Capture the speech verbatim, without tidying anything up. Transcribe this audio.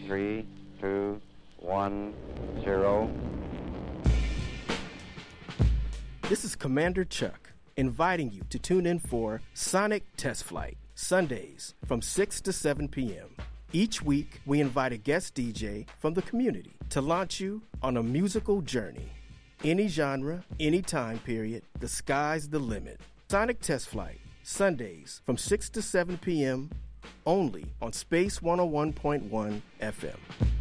Three, two, one, zero. This is Commander Chuck, inviting you to tune in for Sonic Test Flight, Sundays from six to seven p.m. Each week, we invite a guest D J from the community to launch you on a musical journey. Any genre, any time period, the sky's the limit. Sonic Test Flight, Sundays from six to seven p.m., only on Space one oh one point one F M.